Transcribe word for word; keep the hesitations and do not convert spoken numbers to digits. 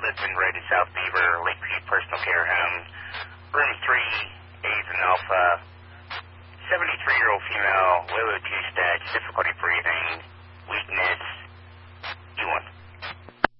Hudson Red in South Beaver, Lakeview Personal Care Home, room three, A's and Alpha, seventy-three-year-old female, low O two stage, difficulty